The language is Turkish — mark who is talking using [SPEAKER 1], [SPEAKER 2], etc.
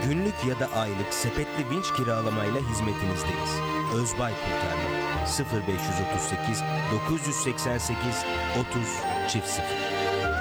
[SPEAKER 1] Günlük ya da aylık sepetli vinç kiralamayla hizmetinizdeyiz. Özbay Kurtarma 0538 988 30 00